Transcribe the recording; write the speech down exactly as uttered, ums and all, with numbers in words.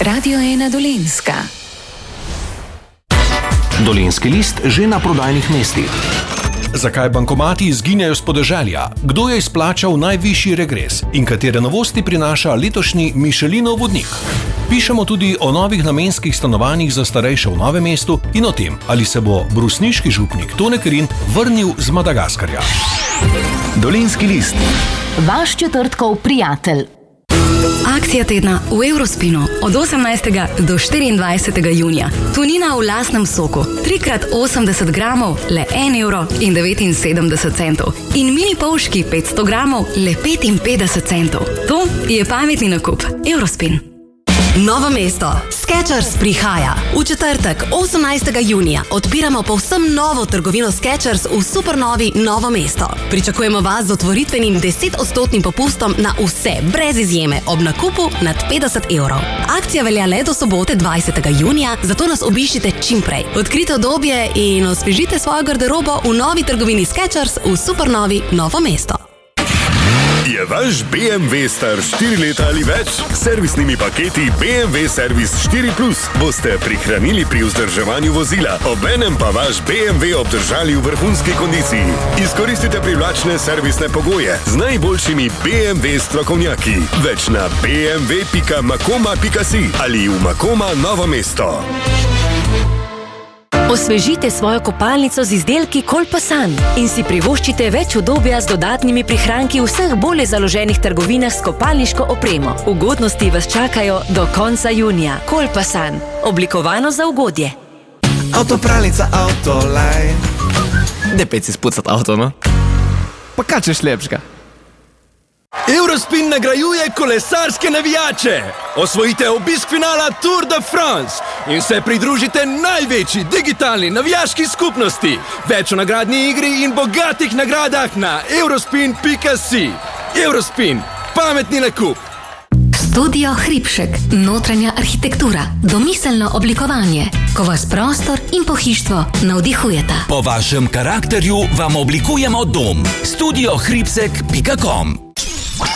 Radio ena Dolenjska. Dolenjski list že na prodajnih mestih. Zakaj bankomati izginjajo s podeželja? Kdo je izplačal najvišji regres? In katere novosti prinaša letošnji Michelinov vodnik? Pišemo tudi o novih namenskih stanovanjih za starejše v Novem mestu in o tem, ali se bo brusniški župnik Tone Kerin vrnil z Madagaskarja. Dolenjski list. Vaš četrtkov prijatelj. Akcija tedna v Eurospinu od osemnajstega do štiriindvajsetega junija. Tunina v lastnem soku, tri krat osemdeset gramov, le en evro in devetinsedemdeset centov. In mini polški petsto gramov, le petinpetdeset centov. To je pametni nakup. Eurospin. Novo mesto. Skechers prihaja. V četrtek, osemnajstega junija, odpiramo povsem novo trgovino Skechers v supernovi Novo mesto. Pričakujemo vas z otvoritvenim desetodstotnim popustom na vse, brez izjeme, ob nakupu nad petdeset evrov. Akcija velja le do sobote dvajsetega junija, zato nas obiščite čim prej. Odkrite udobje in osvežite svojo garderobo v novi trgovini Skechers v supernovi Novo mesto. Je vaš B M W star štiri leta ali več? S servisnimi paketi B M W Servis štiri plus boste prihranili pri vzdrževanju vozila, obenem pa vaš B M W obdržali v vrhunski kondiciji. Izkoristite privlačne servisne pogoje z najboljšimi B M W strokovnjaki. Več na b m w pika makoma pika si ali v Makoma Novo mesto. Osvežite svojo kopalnico z izdelki Kolpasan in si privoščite več udobja z dodatnimi prihranki v vseh bolje založenih trgovinah s kopalniško opremo. Ugodnosti vas čakajo do konca junija. Kolpasan. Oblikovano za ugodje. Avtopralnica Autoline. Ne pej si spucat avto, no? Pa kaj češ lepšega? Eurospin nagrajuje kolesarske navijače. Osvojite obisk finala Tour de France in se pridružite največji digitalni navijaški skupnosti. Več o nagradni igri in bogatih nagradah na eurospin pika si. Eurospin. Pametni nakup. Studio Hribšek. Notranja arhitektura. Domiselno oblikovanje. Ko vas prostor in pohištvo navdihujeta. Po vašem karakterju vam oblikujemo dom. studio hribšek pika com